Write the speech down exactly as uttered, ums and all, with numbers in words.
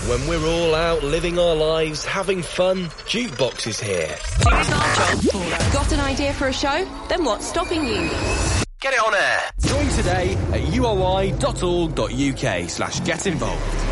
When we're all out living our lives, having fun, Jukebox is here. Here's our job for us. Got an idea for a show? Then what's stopping you? Get it on air. Join today at uoi.org.uk slash get involved.